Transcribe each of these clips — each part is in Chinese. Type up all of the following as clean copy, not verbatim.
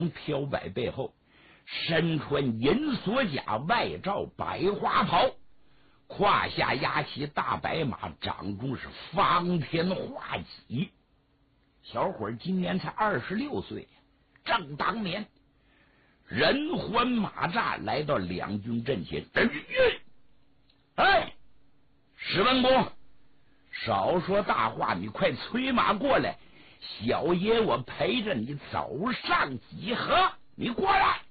飘摆背后，身穿银锁甲，外罩百花袍，胯下压骑大白马，掌中是方天画戟。小伙今年才26岁，正当年。人环马栅来到两军阵前，哎，史文恭，少说大话，你快催马过来，小爷我陪着你走上几何，你过来。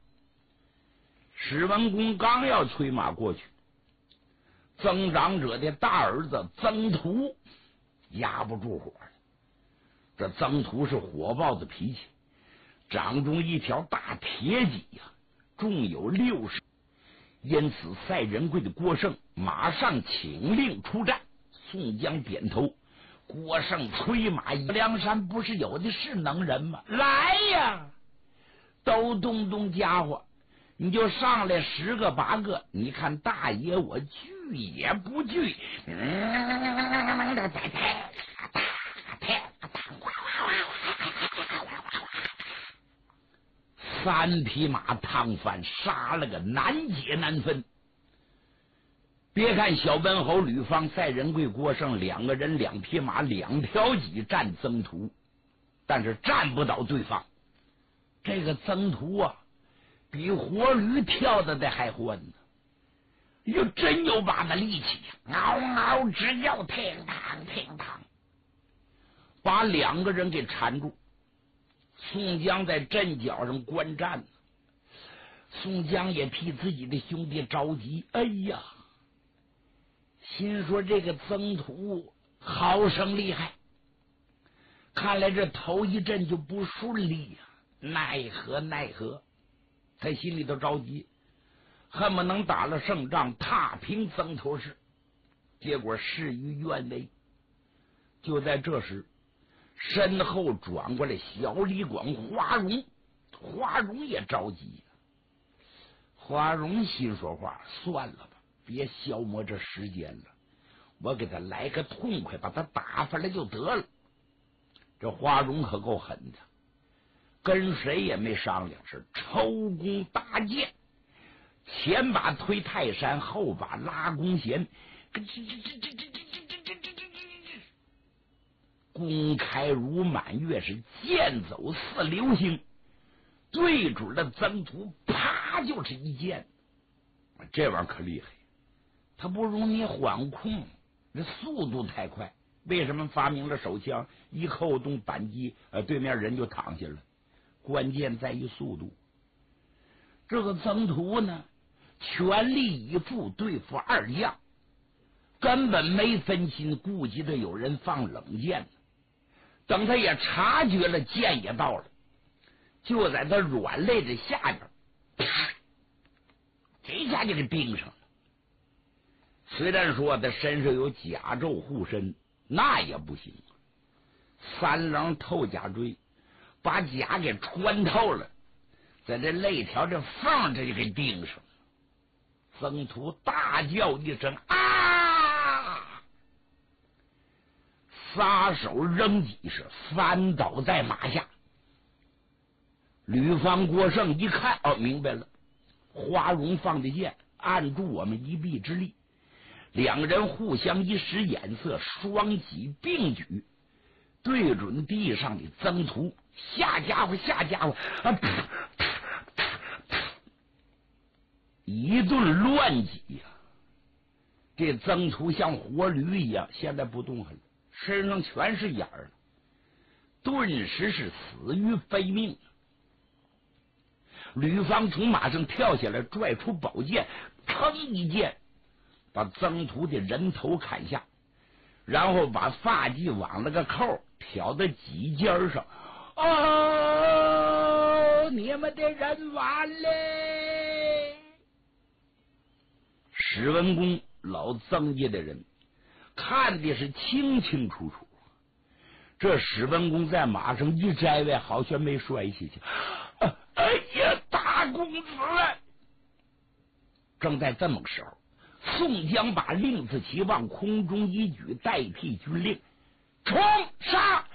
史文恭刚要催马过去，曾长者的大儿子曾图压不住火了。这曾图是火爆的脾气，掌中一条大铁戟呀，重有60，因此赛仁贵的郭盛马上请令出战。宋江点头，郭盛催马，梁山不是有的是能人吗？来呀，都动家伙，你就上来10个8个，你看大爷我惧也不惧。3匹马趟翻，杀了个难解难分。别看小文侯吕方、赛仁贵、郭盛2个人2匹马2条戟战曾图，但是战不倒对方。这个曾图啊，比活驴跳的还欢呢，又真有把子力气，嗷嗷直叫，听堂听堂，把2个人给缠住。宋江在阵脚上观战呢，宋江也替自己的兄弟着急。哎呀，心说这个曾图好生厉害，看来这头一阵就不顺利呀，奈何，在心里头着急，恨不能打了胜仗，踏平曾头市。结果事与愿违。就在这时，身后转过来小李广花荣，花荣也着急。花荣心说话，算了吧，别消磨这时间了，我给他来个痛快，把他打发来就得了。这花荣可够狠的，跟谁也没商量，是抽弓搭箭，前把推泰山，后把拉弓弦，弓开如满月，是箭走似流星，对准了曾图，啪就是一箭。这玩意儿可厉害，他不容你缓控，这速度太快。为什么发明了手枪？一扣动扳机，对面人就躺下了。关键在于速度。这个曾图呢，全力以赴对付2将，根本没分心，顾及着有人放冷箭。等他也察觉了箭也到了，就在他软肋的下边，这下就给钉上了。虽然说他身上有甲胄护身，那也不行，3棱透甲锥把甲给穿透了，在这肋条这缝这就给钉上了。曾图大叫一声啊，撒手扔戟，是翻倒在马下。吕方、郭盛一看，明白了，花荣放的箭按住我们一臂之力。2个人互相一使眼色，双戟并举，对准地上的曾图，下家伙一顿乱戟呀！这曾图像活驴一样，现在不动弹了，身上全是眼儿，顿时是死于非命。吕方从马上跳下来，拽出宝剑，吭一剑把曾图的人头砍下，然后把发髻挽了个扣，挑在戟尖上。你们的人完嘞！史文恭老曾家的人看的是清清楚楚，这史文恭在马上一摘位，好像没摔下去。哎呀，大公子！正在这么个时候，宋江把令字旗往空中一举，代替军令，冲杀！